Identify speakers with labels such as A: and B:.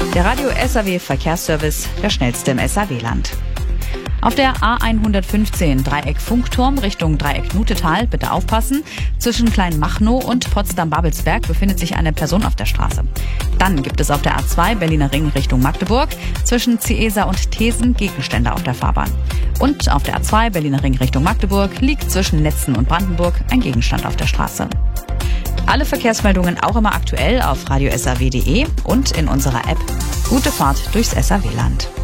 A: Der Radio SAW Verkehrsservice, der schnellste im SAW-Land. Auf der A115 Dreieck Funkturm Richtung Dreieck Nutetal bitte aufpassen. Zwischen Kleinmachnow und Potsdam-Babelsberg befindet sich eine Person auf der Straße. Dann gibt es auf der A2 Berliner Ring Richtung Magdeburg zwischen Ciesa und Thesen Gegenstände auf der Fahrbahn. Und auf der A2 Berliner Ring Richtung Magdeburg liegt zwischen Netzen und Brandenburg ein Gegenstand auf der Straße. Alle Verkehrsmeldungen auch immer aktuell auf radiosaw.de und in unserer App. Gute Fahrt durchs SAW-Land.